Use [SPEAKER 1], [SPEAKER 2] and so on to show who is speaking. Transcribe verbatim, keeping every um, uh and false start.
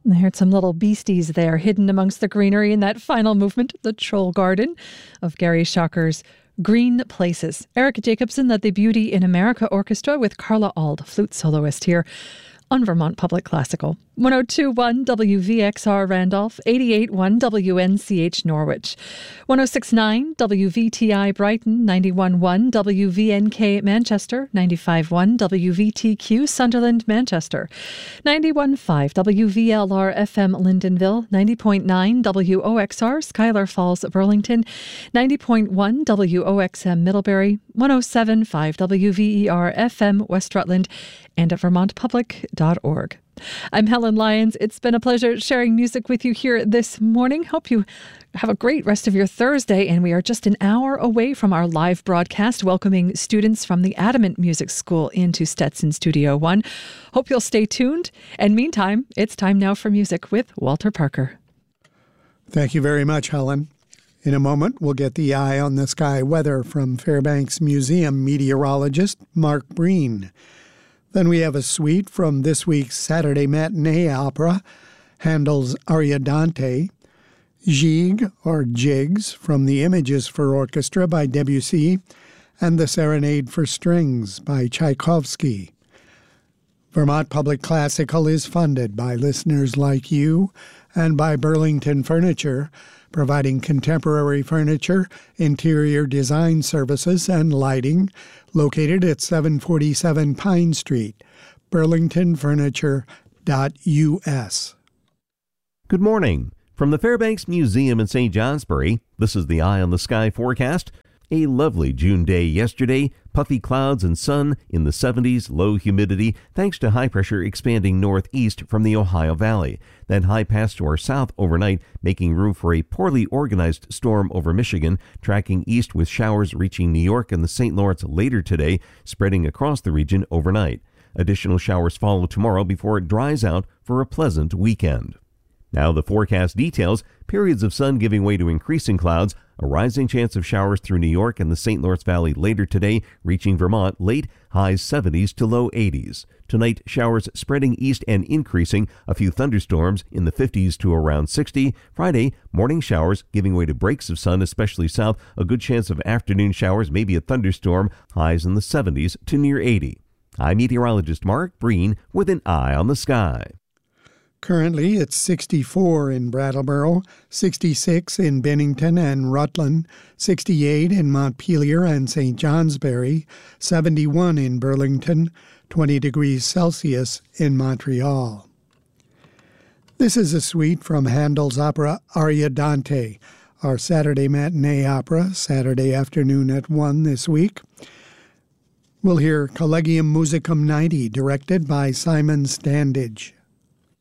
[SPEAKER 1] I heard some little beasties there hidden amongst the greenery in that final movement, The Troll Garden, of Gary Schocker's Green Places. Eric Jacobson led the Beauty in America Orchestra with Carla Auld, flute soloist, here on Vermont Public Classical. one oh two point one W V X R Randolph, eighty-eight point one W N C H Norwich, one oh six point nine W V T I Brighton, ninety-one point one W V N K Manchester, ninety-five point one W V T Q Sunderland Manchester, ninety-one point five W V L R F M Lyndonville, ninety point nine W O X R Schuyler Falls Burlington, ninety point one W O X M Middlebury, one oh seven point five W V E R F M West Rutland, and at vermont public dot org. I'm Helen Lyons. It's been a pleasure sharing music with you here this morning. Hope you have a great rest of your Thursday, and we are just an hour away from our live broadcast, welcoming students from the Adamant Music School into Stetson Studio One. Hope you'll stay tuned. And meantime, it's time now for music with Walter Parker.
[SPEAKER 2] Thank you very much, Helen. In a moment, we'll get the eye on the sky weather from Fairbanks Museum meteorologist Mark Breen. Then we have a suite from this week's Saturday matinee opera, Handel's Ariadante, Gigue, or Jigs, from the Images for Orchestra by Debussy, and the Serenade for Strings by Tchaikovsky. Vermont Public Classical is funded by listeners like you and by Burlington Furniture, providing contemporary furniture, interior design services, and lighting, located at seven forty-seven Pine Street, burlington furniture dot U S.
[SPEAKER 3] Good morning. From the Fairbanks Museum in Saint Johnsbury, this is the Eye on the Sky forecast. A lovely June day yesterday, puffy clouds and sun in the seventies, low humidity thanks to high pressure expanding northeast from the Ohio Valley. Then high passed to our south overnight, making room for a poorly organized storm over Michigan, tracking east with showers reaching New York and the Saint Lawrence later today, spreading across the region overnight. Additional showers follow tomorrow before it dries out for a pleasant weekend. Now the forecast details: periods of sun giving way to increasing clouds, a rising chance of showers through New York and the Saint Lawrence Valley later today, reaching Vermont late, highs seventies to low eighties. Tonight, showers spreading east and increasing, a few thunderstorms in the fifties to around sixty. Friday, morning showers giving way to breaks of sun, especially south, a good chance of afternoon showers, maybe a thunderstorm, highs in the seventies to near eighty. I'm meteorologist Mark Breen with an Eye on the Sky.
[SPEAKER 2] Currently, it's sixty-four in Brattleboro, sixty-six in Bennington and Rutland, sixty-eight in Montpelier and Saint Johnsbury, seventy-one in Burlington, twenty degrees Celsius in Montreal. This is a suite from Handel's opera Ariadante, our Saturday matinee opera, Saturday afternoon at one this week. We'll hear Collegium Musicum ninety, directed by Simon Standage.